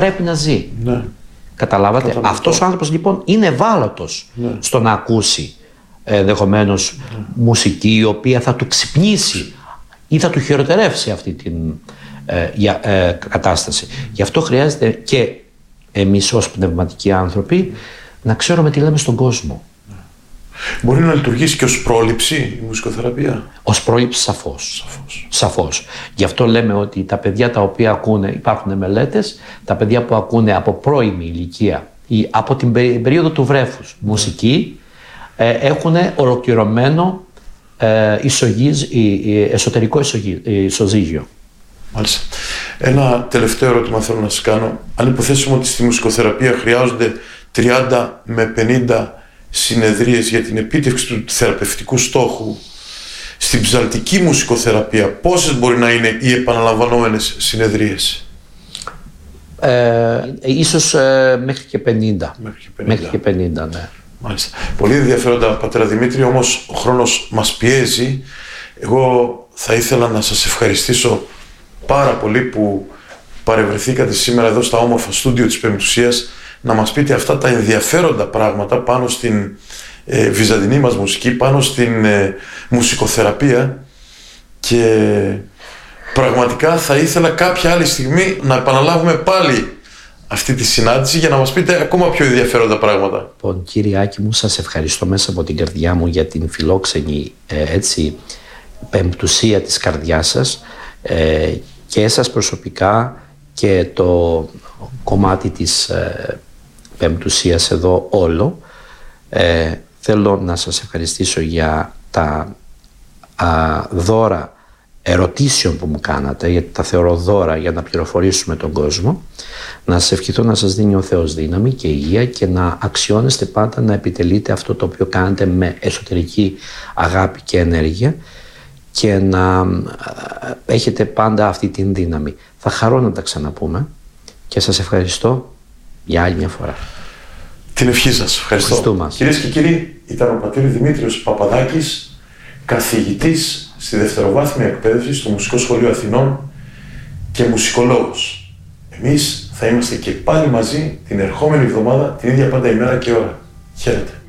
πρέπει να ζει. Ναι. Καταλάβατε. Αυτός ο άνθρωπος λοιπόν είναι ευάλωτος στο να ακούσει ενδεχομένως μουσική η οποία θα του ξυπνήσει ή θα του χειροτερεύσει αυτή την κατάσταση. Γι' αυτό χρειάζεται και εμείς ως πνευματικοί άνθρωποι να ξέρουμε τι λέμε στον κόσμο. Μπορεί να λειτουργήσει και ως πρόληψη η μουσικοθεραπεία. Ως πρόληψη σαφώς. Γι' αυτό λέμε ότι τα παιδιά τα οποία ακούνε, υπάρχουν μελέτες, τα παιδιά που ακούνε από πρώιμη ηλικία ή από την περίοδο του βρέφους μουσική έχουν ολοκληρωμένο εσωτερικό ισοζύγιο. Μάλιστα. Ένα τελευταίο ερώτημα θέλω να σας κάνω. Αν υποθέσουμε ότι στη μουσικοθεραπεία χρειάζονται 30 με 50 συνεδρίες για την επίτευξη του θεραπευτικού στόχου, στην ψαλτική μουσικοθεραπεία πόσες μπορεί να είναι οι επαναλαμβανόμενες συνεδρίες? Ίσως μέχρι και 50. Μέχρι και 50, ναι. Μάλιστα. Πολύ ενδιαφέροντα, πατέρα Δημήτρη, όμως ο χρόνος μας πιέζει. Εγώ θα ήθελα να σας ευχαριστήσω πάρα πολύ που παρευρεθήκατε σήμερα εδώ στα όμορφα στούντιο της Πεμπτουσίας να μας πείτε αυτά τα ενδιαφέροντα πράγματα πάνω στην βυζαντινή μας μουσική, πάνω στην μουσικοθεραπεία, και πραγματικά θα ήθελα κάποια άλλη στιγμή να επαναλάβουμε πάλι αυτή τη συνάντηση για να μας πείτε ακόμα πιο ενδιαφέροντα πράγματα. Λοιπόν, κύριε Άκη μου, σας ευχαριστώ μέσα από την καρδιά μου για την φιλόξενη πεμπτουσία της καρδιάς σας, και εσάς προσωπικά και το κομμάτι της πεμπτουσίας εδώ όλο. Θέλω να σας ευχαριστήσω για τα δώρα ερωτήσεων που μου κάνατε, γιατί τα θεωρώ δώρα για να πληροφορήσουμε τον κόσμο. Να σας ευχηθώ να σας δίνει ο Θεός δύναμη και υγεία και να αξιώνεστε πάντα να επιτελείτε αυτό το οποίο κάνετε με εσωτερική αγάπη και ενέργεια και να έχετε πάντα αυτή την δύναμη. Θα χαρώ να τα ξαναπούμε και σας ευχαριστώ για άλλη μια φορά. Την ευχή σας. Ευχαριστώ. Κυρίες και κύριοι, ήταν ο πατήρ Δημήτριος Παπαδάκης, καθηγητής στη δευτεροβάθμια εκπαίδευση στο Μουσικό Σχολείο Αθηνών και μουσικολόγος. Εμείς θα είμαστε και πάλι μαζί την ερχόμενη εβδομάδα, την ίδια πάντα ημέρα και ώρα. Χαίρετε.